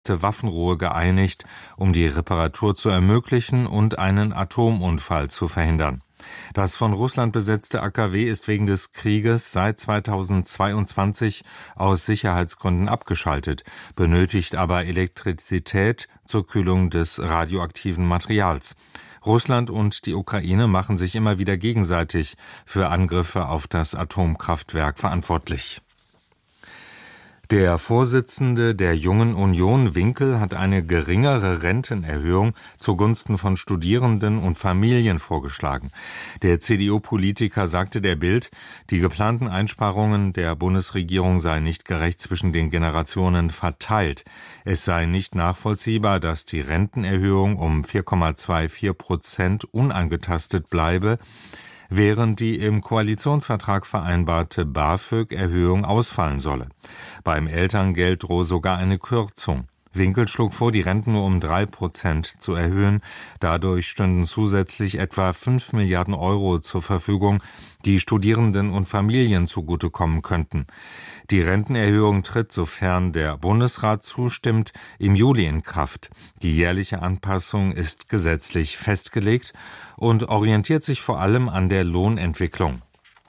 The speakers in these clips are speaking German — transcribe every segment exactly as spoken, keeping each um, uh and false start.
Waffenruhe geeinigt, um die Reparatur zu ermöglichen und einen Atomunfall zu verhindern. Das von Russland besetzte A K W ist wegen des Krieges seit zweitausendzweiundzwanzig aus Sicherheitsgründen abgeschaltet, benötigt aber Elektrizität zur Kühlung des radioaktiven Materials. Russland und die Ukraine machen sich immer wieder gegenseitig für Angriffe auf das Atomkraftwerk verantwortlich. Der Vorsitzende der Jungen Union, Winkel, hat eine geringere Rentenerhöhung zugunsten von Studierenden und Familien vorgeschlagen. Der C D U-Politiker sagte der Bild, die geplanten Einsparungen der Bundesregierung seien nicht gerecht zwischen den Generationen verteilt. Es sei nicht nachvollziehbar, dass die Rentenerhöhung um vier Komma vierundzwanzig Prozent unangetastet bleibe, während die im Koalitionsvertrag vereinbarte BAföG-Erhöhung ausfallen solle. Beim Elterngeld drohe sogar eine Kürzung. Winkel schlug vor, die Renten nur um drei Prozent zu erhöhen. Dadurch stünden zusätzlich etwa fünf Milliarden Euro zur Verfügung, die Studierenden und Familien zugutekommen könnten. Die Rentenerhöhung tritt, sofern der Bundesrat zustimmt, im Juli in Kraft. Die jährliche Anpassung ist gesetzlich festgelegt und orientiert sich vor allem an der Lohnentwicklung.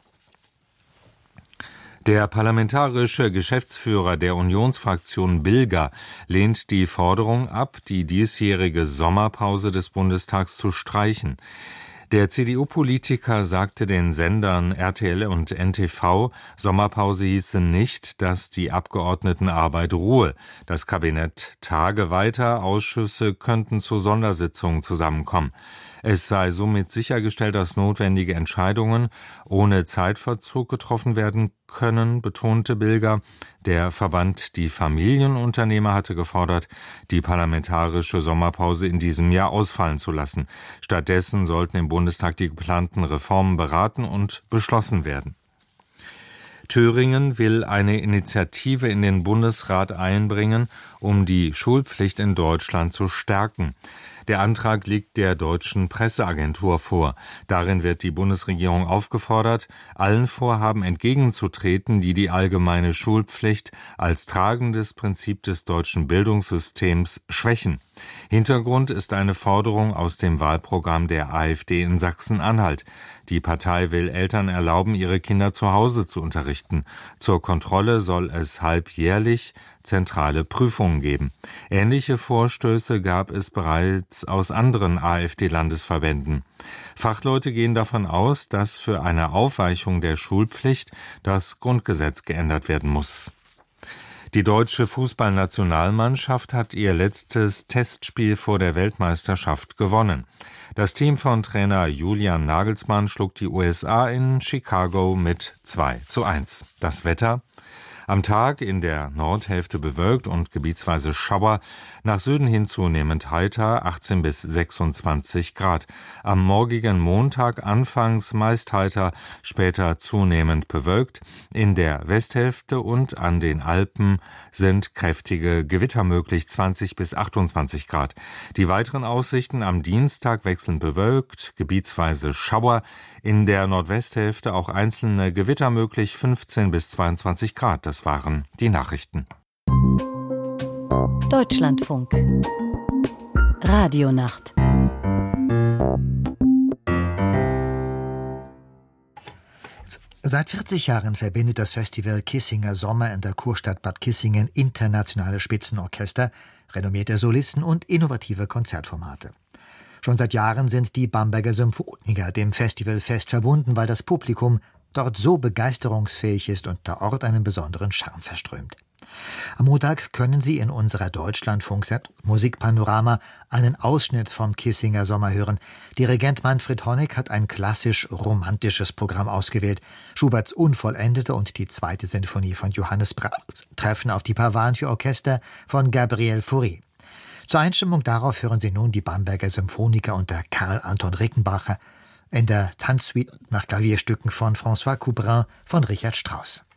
Der parlamentarische Geschäftsführer der Unionsfraktion Bilger lehnt die Forderung ab, die diesjährige Sommerpause des Bundestags zu streichen. Der C D U-Politiker sagte den Sendern R T L und N T V, Sommerpause hieße nicht, dass die Abgeordnetenarbeit ruhe. Das Kabinett tage weiter, Ausschüsse könnten zu Sondersitzungen zusammenkommen. Es sei somit sichergestellt, dass notwendige Entscheidungen ohne Zeitverzug getroffen werden können, betonte Bilger. Der Verband Die Familienunternehmer hatte gefordert, die parlamentarische Sommerpause in diesem Jahr ausfallen zu lassen. Stattdessen sollten im Bundestag die geplanten Reformen beraten und beschlossen werden. Thüringen will eine Initiative in den Bundesrat einbringen, um die Schulpflicht in Deutschland zu stärken. Der Antrag liegt der Deutschen Presseagentur vor. Darin wird die Bundesregierung aufgefordert, allen Vorhaben entgegenzutreten, die die allgemeine Schulpflicht als tragendes Prinzip des deutschen Bildungssystems schwächen. Hintergrund ist eine Forderung aus dem Wahlprogramm der AfD in Sachsen-Anhalt. Die Partei will Eltern erlauben, ihre Kinder zu Hause zu unterrichten. Zur Kontrolle soll es halbjährlich zentrale Prüfungen geben. Ähnliche Vorstöße gab es bereits aus anderen AfD-Landesverbänden. Fachleute gehen davon aus, dass für eine Aufweichung der Schulpflicht das Grundgesetz geändert werden muss. Die deutsche Fußballnationalmannschaft hat ihr letztes Testspiel vor der Weltmeisterschaft gewonnen. Das Team von Trainer Julian Nagelsmann schlug die U S A in Chicago mit zwei zu eins. Das Wetter: Am Tag in der Nordhälfte bewölkt und gebietsweise Schauer, nach Süden hin zunehmend heiter, achtzehn bis sechsundzwanzig Grad. Am morgigen Montag anfangs meist heiter, später zunehmend bewölkt. In der Westhälfte und an den Alpen sind kräftige Gewitter möglich, zwanzig bis achtundzwanzig Grad. Die weiteren Aussichten: am Dienstag wechselnd bewölkt, gebietsweise Schauer. In der Nordwesthälfte auch einzelne Gewitter möglich, fünfzehn bis zweiundzwanzig Grad. Das waren die Nachrichten. Deutschlandfunk. Radionacht. Seit vierzig Jahren verbindet das Festival Kissinger Sommer in der Kurstadt Bad Kissingen internationale Spitzenorchester, renommierte Solisten und innovative Konzertformate. Schon seit Jahren sind die Bamberger Symphoniker dem Festival fest verbunden, weil das Publikum dort so begeisterungsfähig ist und der Ort einen besonderen Charme verströmt. Am Montag können Sie in unserer Deutschlandfunk-Sendung Musikpanorama einen Ausschnitt vom Kissinger Sommer hören. Dirigent Manfred Honeck hat ein klassisch-romantisches Programm ausgewählt. Schuberts Unvollendete und die zweite Sinfonie von Johannes Brahms treffen auf die Pavanen für Orchester von Gabriel Fauré. Zur Einstimmung darauf hören Sie nun die Bamberger Symphoniker unter Karl Anton Rickenbacher in der Tanzsuite nach Klavierstücken von François Couperin von Richard Strauss.